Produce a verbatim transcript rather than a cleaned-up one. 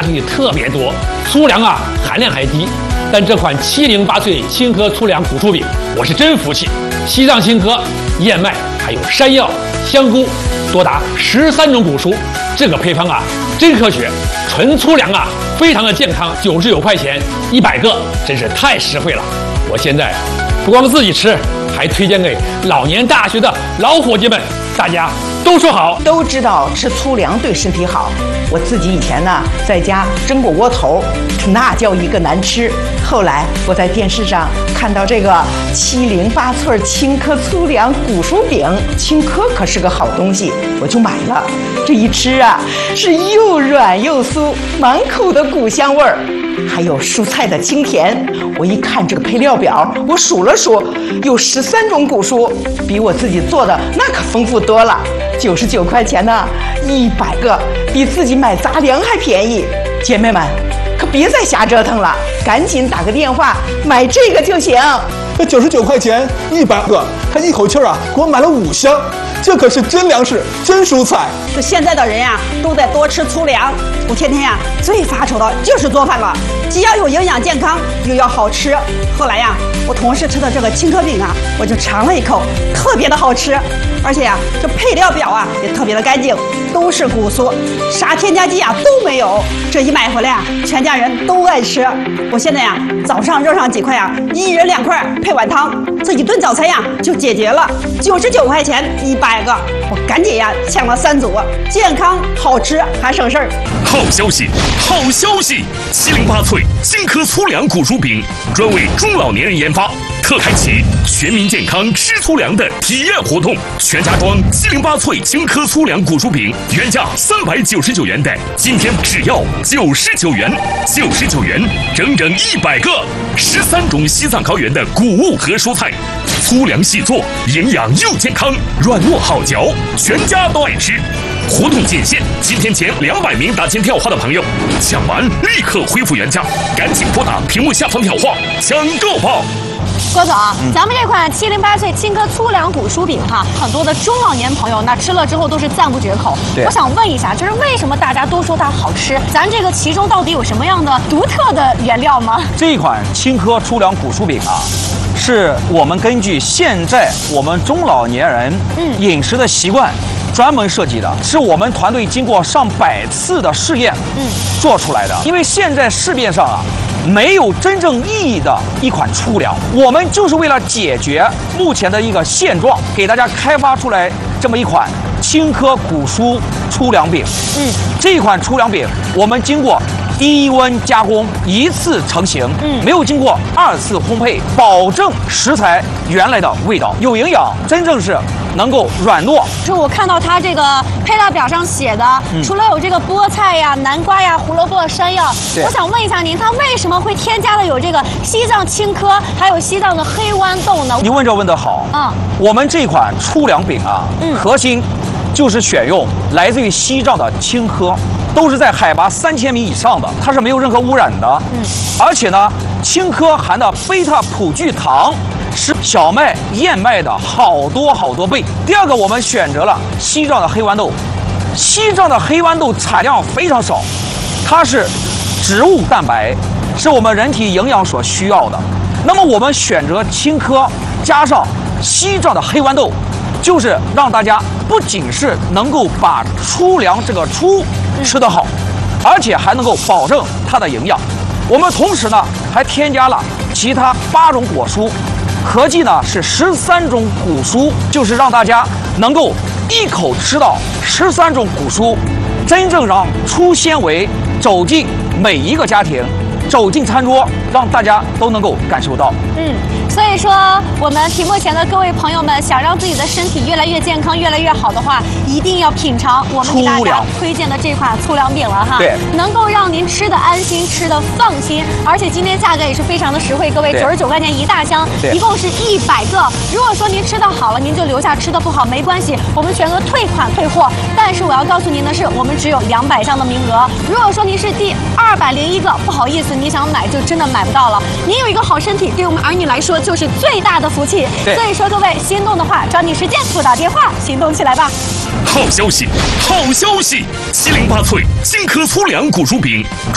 上去特别多，粗粮啊含量还低。但这款七零八脆青稞粗粮谷薯饼，我是真服气。西藏青稞、燕麦还有山药、香菇，多达十三种谷蔬，这个配方啊真科学，纯粗粮啊，非常的健康，九十九块钱一百个，真是太实惠了。我现在不光自己吃，还推荐给老年大学的老伙计们，大家都说好。 都知道吃粗粮对身体好，我自己以前呢在家蒸过窝头，那叫一个难吃。后来我在电视上看到这个七零八脆青稞粗粮谷薯饼，青稞可是个好东西，我就买了。这一吃啊，是又软又酥，满口的谷香味儿，还有蔬菜的清甜。我一看这个配料表，我数了数，有十三种谷蔬，比我自己做的那可丰富多了。九十九块钱呢，一百个，比自己买杂粮还便宜。姐妹们，可别再瞎折腾了，赶紧打个电话买这个就行。 这九十九块钱一百个，他一口气啊给我买了五箱，这可是真粮食，真蔬菜。 这现在的人呀，都在多吃粗粮。我天天呀最发愁的就是做饭了，既要有营养健康，又要好吃。后来呀，我同事吃的这个青稞饼啊，我就尝了一口，特别的好吃。而且呀，这配料表啊也特别的干净，都是谷蔬，啥添加剂啊都没有。这一买回来啊，全家人都爱吃。我现在呀，早上热上几块啊，一人两块配碗汤，这一顿早餐呀就解决了。九十九块钱一百个，我赶紧呀抢了三组，健康好吃还省事儿。 好消息，好消息！七零八脆青稞粗粮谷薯饼专为中老年人研发，特开启全民健康吃粗粮的体验活动。全家装七零八脆青稞粗粮谷薯饼，原价三百九十九元的，今天只要九十九元，九十九元整整一百个，十三种西藏高原的谷物和蔬菜，粗粮细做，营养又健康，软糯好嚼，全家都爱吃。活动仅限今天前两百名打进电话的朋友，抢完立刻恢复原价，赶紧拨打屏幕下方电话抢购吧。 郭总，嗯、咱们这款七零八脆青稞粗粮谷薯饼哈，很多的中老年朋友那吃了之后都是赞不绝口。我想问一下，就是为什么大家都说它好吃？咱这个其中到底有什么样的独特的原料吗？ 这一款青稞粗粮谷薯饼啊，是我们根据现在我们中老年人饮食的习惯。嗯专门设计的，是我们团队经过上百次的试验，嗯，做出来的。因为现在市面上啊，没有真正意义的一款粗粮，我们就是为了解决目前的一个现状，给大家开发出来这么一款青稞谷蔬粗粮饼。嗯，这款粗粮饼我们经过低温加工，一次成型，嗯，没有经过二次烘焙，保证食材原来的味道，有营养，真正是能够软糯。 就我看到它这个配料表上写的，嗯、除了有这个菠菜呀、南瓜呀、胡萝卜、山药，我想问一下您，它为什么会添加了有这个西藏青稞，还有西藏的黑豌豆呢？ 你问这问得好。嗯，我们这款粗粮饼啊，嗯，核心就是选用来自于西藏的青稞。都是在海拔三千米以上的，它是没有任何污染的。嗯，而且呢，青稞含的贝塔葡聚糖是小麦、燕麦的好多好多倍。第二个，我们选择了西藏的黑豌豆，西藏的黑豌豆产量非常少，它是植物蛋白，是我们人体营养所需要的。那么我们选择青稞加上西藏的黑豌豆，就是让大家不仅是能够把粗粮这个粗吃得好，而且还能够保证它的营养。我们同时呢还添加了其他八种果蔬，合计呢是十三种谷蔬，就是让大家能够一口吃到十三种谷蔬，真正让粗纤维走进每一个家庭，走进餐桌，让大家都能够感受到。 嗯。所以说，我们屏幕前的各位朋友们，想让自己的身体越来越健康、越来越好的话，一定要品尝我们给大家推荐的这款粗粮饼了哈。对，能够让您吃的安心、吃的放心，而且今天价格也是非常的实惠，各位九十九块钱一大箱，一共是一百个。如果说您吃的好了，您就留下；吃的不好没关系，我们全额退款退货。但是我要告诉您的是，我们只有两百箱的名额。如果说您是第二百零一个，不好意思，你想买就真的买不到了。您有一个好身体，对我们儿女来说就是最大的福气。所以说各位心动的话，抓紧时间拨打电话行动起来吧。 好消息，好消息！七零八脆青稞粗粮谷薯饼